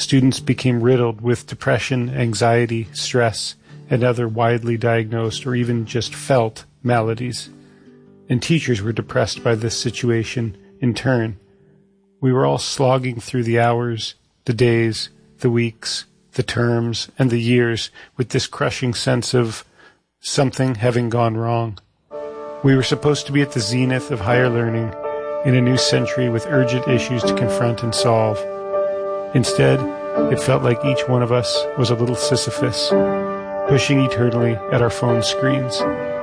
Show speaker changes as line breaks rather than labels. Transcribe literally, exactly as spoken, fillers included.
Students became riddled with depression, anxiety, stress, and other widely diagnosed or even just felt maladies. And teachers were depressed by this situation in turn. We were all slogging through the hours, the days, the weeks, the terms, and the years with this crushing sense of something having gone wrong. We were supposed to be at the zenith of higher learning in a new century with urgent issues to confront and solve. Instead, it felt like each one of us was a little Sisyphus, pushing eternally at our phone screens.